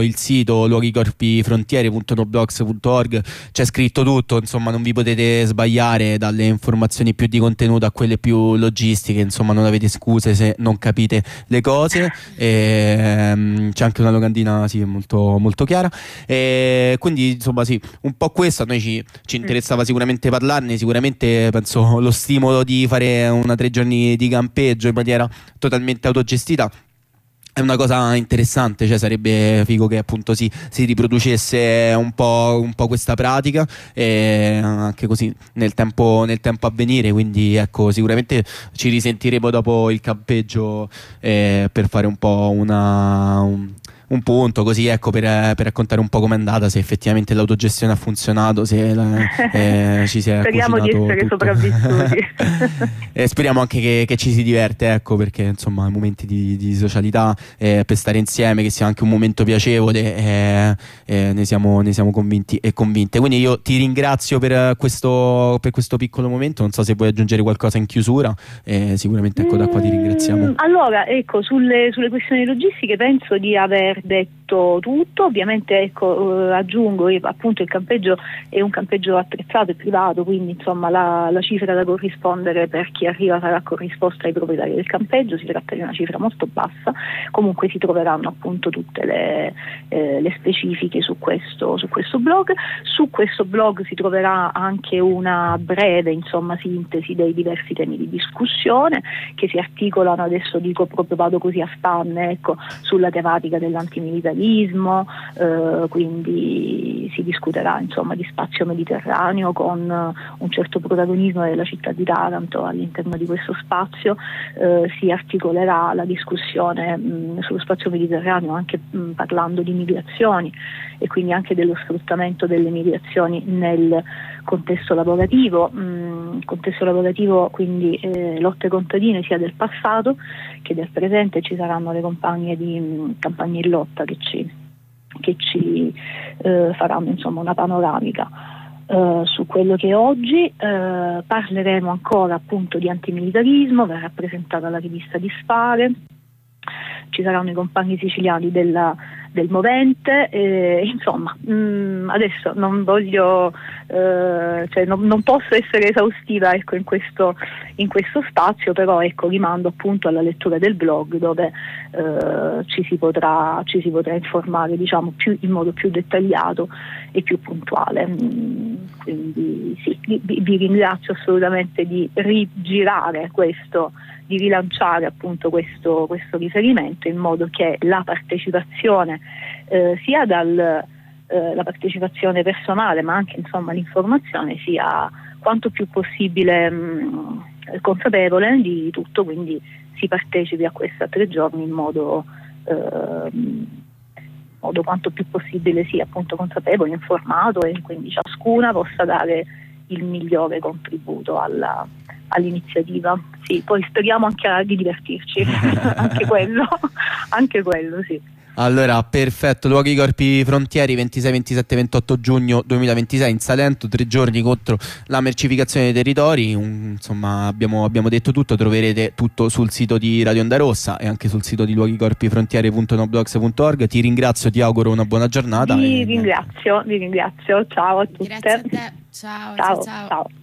il sito luoghicorpifrontiere.noblogs.org, c'è scritto tutto, insomma non vi potete sbagliare, dalle informazioni più di contenuto a quelle più logistiche, insomma non avete scuse se non capite le cose. C'è anche una locandina molto, molto chiara, quindi insomma un po' questo a noi ci interessava sicuramente parlarne. Sicuramente penso lo stimolo di fare 3 giorni di campeggio in maniera totalmente autogestita è una cosa interessante, cioè sarebbe figo che appunto si riproducesse un po' questa pratica, anche così nel tempo a venire. Quindi ecco, sicuramente ci risentiremo dopo il campeggio per fare un po' un punto così, ecco, per raccontare un po' com'è andata, se effettivamente l'autogestione ha funzionato, se ci si è speriamo di essere tutto sopravvissuti. E speriamo anche che ci si diverte, ecco, perché insomma i momenti di socialità, per stare insieme, che sia anche un momento piacevole, ne siamo convinti e convinte. Quindi io ti ringrazio per questo piccolo momento. Non so se vuoi aggiungere qualcosa in chiusura, sicuramente ecco, da qua ti ringraziamo. Allora, ecco, sulle questioni logistiche penso di aver detto tutto. Ovviamente, ecco, aggiungo appunto il campeggio è un campeggio attrezzato e privato, quindi insomma la cifra da corrispondere per chi arriva sarà corrisposta ai proprietari del campeggio. Si tratta di una cifra molto bassa. Comunque si troveranno appunto tutte le specifiche su questo blog. Su questo blog si troverà anche una breve, insomma, sintesi dei diversi temi di discussione che si articolano, adesso dico proprio, vado così a spanne, ecco, sulla tematica dell'antimilitarismo, quindi si discuterà insomma di spazio mediterraneo con un certo protagonismo della città di Taranto all'interno di questo spazio. Si articolerà la discussione sullo spazio mediterraneo anche parlando di migrazioni e quindi anche dello sfruttamento delle migrazioni nel contesto lavorativo, quindi lotte contadine sia del passato che del presente. Ci saranno le campagne in lotta che ci faranno insomma una panoramica su quello che è oggi. Parleremo ancora appunto di antimilitarismo, verrà presentata la rivista Dispare, ci saranno i compagni siciliani del Movente, insomma adesso non voglio non posso essere esaustiva, ecco, in questo spazio, però ecco, rimando appunto alla lettura del blog dove ci si potrà informare, diciamo, in modo più dettagliato e più puntuale. Quindi sì, vi ringrazio assolutamente di rigirare questo, di rilanciare appunto questo riferimento, in modo che la partecipazione sia la partecipazione personale, ma anche insomma l'informazione sia quanto più possibile consapevole di tutto, quindi si partecipi a questa 3 giorni in modo quanto più possibile sia appunto consapevole, informato, e quindi ciascuna possa dare il migliore contributo all'iniziativa. Sì, poi speriamo anche di divertirci, anche quello, sì. Allora, perfetto. Luoghi Corpi Frontieri, 26, 27, 28 giugno 2026 in Salento, 3 giorni contro la mercificazione dei territori. Insomma, abbiamo detto tutto. Troverete tutto sul sito di Radio Onda Rossa e anche sul sito di luoghicorpifrontiere.noblogs.org. Ti ringrazio, ti auguro una buona giornata. Vi ringrazio. Ciao a tutte. Grazie a te. Ciao.